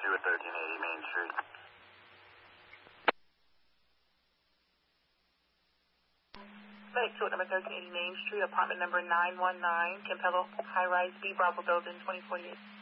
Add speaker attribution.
Speaker 1: at 1380 Main Street.
Speaker 2: Medic 2 at number 1380 Main Street, apartment number 919, Campello High Rise B Bravo Building 2048.